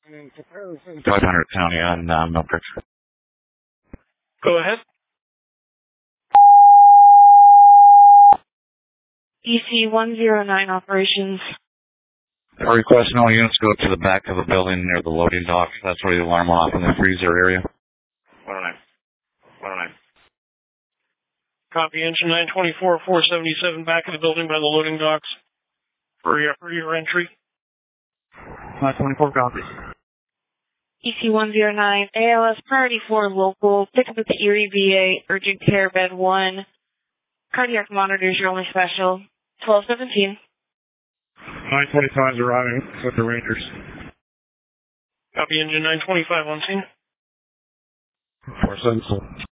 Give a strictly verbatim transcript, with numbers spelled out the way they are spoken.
five hundred County on uh, Mill Creek. Go ahead. E C one zero nine operations. I request all units go to the back of the building near the loading dock. That's where the alarm went off in the freezer area. one oh nine. one oh nine. Copy, engine nine twenty-four, four seventy-seven, back of the building by the loading docks for your, for your entry. nine twenty-four, copy. E C one zero nine, A L S priority four local, pick up at the Erie V A, urgent care bed one, cardiac monitors, your only special, twelve seventeen. nine twenty-five is arriving with the Rangers. Copy, engine nine twenty-five on scene. four seventy-seven.